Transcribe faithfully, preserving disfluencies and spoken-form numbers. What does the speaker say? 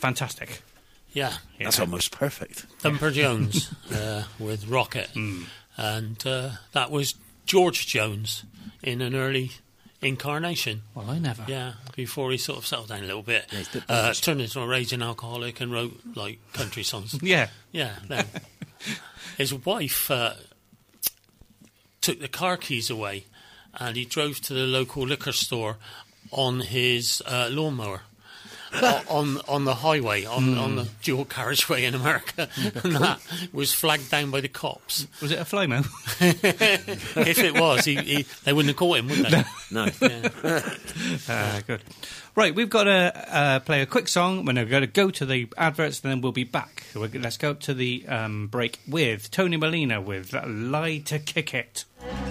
fantastic. Yeah. yeah. That's almost perfect. Thumper Jones uh, with Rocket. Mm. And uh, that was George Jones in an early incarnation. Well, I never. Yeah, before he sort of settled down a little bit. Yeah, he's the- uh, turned into a raging alcoholic and wrote, like, country songs. Yeah. Yeah. Then. His wife uh, took the car keys away and he drove to the local liquor store on his uh, lawnmower. o- on on the highway, on, Mm. on the dual carriageway in America. And that was flagged down by the cops. Was it a Flomo? If it was, he, he, they wouldn't have caught him, would they? No. Yeah. Uh, good. Right, we've got to uh, play a quick song. We're going to go to the adverts, and then we'll be back. We're, let's go up to the um, break with Tony Molina with Lie to Kick It.